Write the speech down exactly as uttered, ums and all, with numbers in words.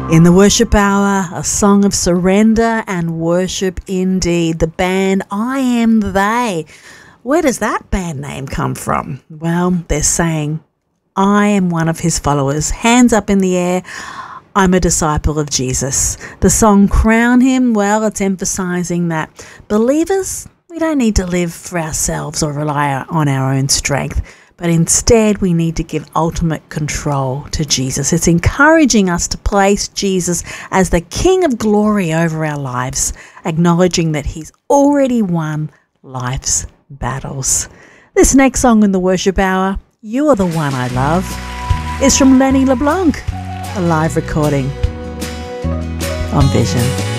In the worship hour, a song of surrender and worship indeed. The band I Am They. Where does that band name come from? Well, they're saying, I am one of his followers. Hands up in the air. I'm a disciple of Jesus. The song Crown Him, well, it's emphasizing that believers, we don't need to live for ourselves or rely on our own strength, but instead we need to give ultimate control to Jesus. It's encouraging us to place Jesus as the King of glory over our lives, acknowledging that he's already won life's battles. This next song in the worship hour, You Are the One I Love, is from Lenny LeBlanc, a live recording on Vision.